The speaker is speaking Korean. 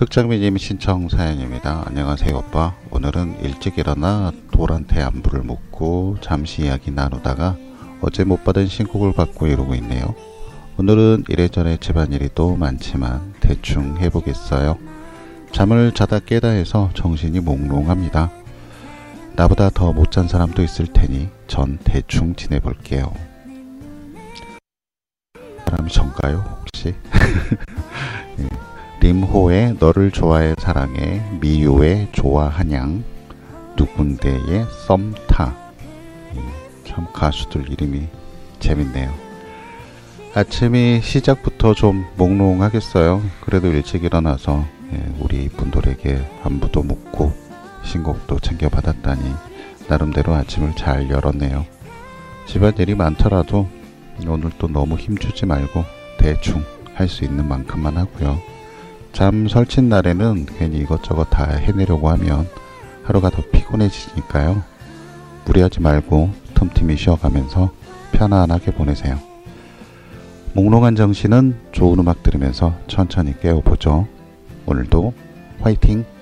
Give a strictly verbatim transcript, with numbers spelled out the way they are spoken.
흑장미님 신청 사연입니다. 안녕하세요 오빠. 오늘은 일찍 일어나 돌한테 안부를 묻고 잠시 이야기 나누다가 어제 못 받은 신곡을 받고 이러고 있네요. 오늘은 이래저래 집안일이 또 많지만 대충 해보겠어요. 잠을 자다 깨다 해서 정신이 몽롱합니다. 나보다 더 못 잔 사람도 있을 테니 전 대충 지내볼게요. 사람이 전가요 혹시? 예. 림호의 너를 좋아해 사랑해, 미유의 좋아하냥, 누군데의 썸타. 참 가수들 이름이 재밌네요. 아침이 시작부터 좀 몽롱하겠어요. 그래도 일찍 일어나서 우리 분들에게 안부도 묻고 신곡도 챙겨받았다니 나름대로 아침을 잘 열었네요. 집안일이 많더라도 오늘 또 너무 힘주지 말고 대충 할 수 있는 만큼만 하고요. 잠 설친 날에는 괜히 이것저것 다 해내려고 하면 하루가 더 피곤해지니까요. 무리하지 말고 틈틈이 쉬어가면서 편안하게 보내세요. 몽롱한 정신은 좋은 음악 들으면서 천천히 깨워보죠. 오늘도 화이팅!